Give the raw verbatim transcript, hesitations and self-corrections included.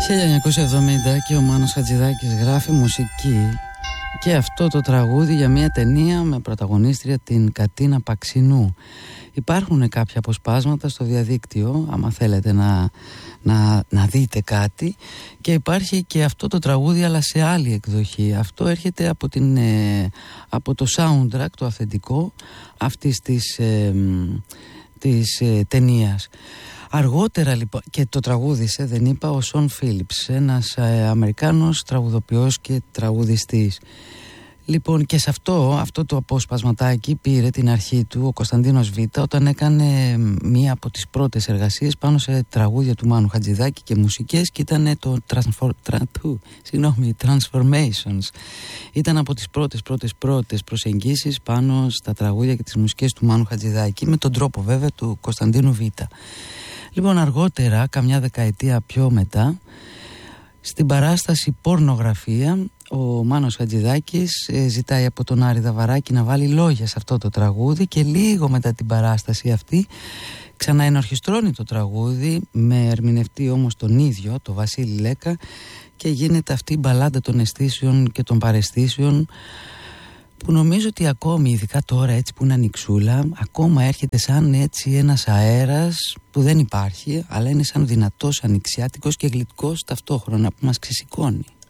χίλια εννιακόσια εβδομήντα και ο Μάνος Χατζηδάκης γράφει μουσική και αυτό το τραγούδι για μια ταινία με πρωταγωνίστρια την Κατίνα Παξινού. Υπάρχουν κάποια αποσπάσματα στο διαδίκτυο άμα θέλετε να, να, να δείτε κάτι, και υπάρχει και αυτό το τραγούδι αλλά σε άλλη εκδοχή. Αυτό έρχεται από, την, ε, από το soundtrack, το αυθεντικό αυτής της, ε, της ε, ταινίας. Αργότερα λοιπόν, και το τραγούδισε, δεν είπα, ο Σον Φίλιπς, ένας ε, Αμερικάνος τραγουδοποιός και τραγουδιστής. Λοιπόν, και σε αυτό, αυτό το αποσπασματάκι πήρε την αρχή του ο Κωνσταντίνος Β όταν έκανε μία από τις πρώτες εργασίες πάνω σε τραγούδια του Μάνου Χατζηδάκη και μουσικές, και ήταν το transfor, tra, του, συγγνώμη, Transformations. Ήταν από τις πρώτες πρώτες πρώτες προσεγγίσεις πάνω στα τραγούδια και τις μουσικές του Μάνου Χατζηδάκη, με τον τρόπο βέβαια του Κωνσταντίνου Β. Λοιπόν, αργότερα, καμιά δεκαετία πιο μετά, στην παράσταση Πορνογραφία, ο Μάνος Χατζηδάκης ε, ζητάει από τον Άρη Δαβαράκη να βάλει λόγια σε αυτό το τραγούδι, και λίγο μετά την παράσταση αυτή ξαναενορχιστρώνει το τραγούδι με ερμηνευτή όμως τον ίδιο, τον Βασίλη Λέκα, και γίνεται αυτή η μπαλάντα των αισθήσεων και των παραισθήσεων, που νομίζω ότι ακόμη, ειδικά τώρα έτσι που είναι ανοιξούλα, ακόμα έρχεται σαν έτσι ένας αέρας που δεν υπάρχει, αλλά είναι σαν δυνατός, ανοιξιάτικος και γλυκός ταυτόχρονα, που μας ξεσηκώνει.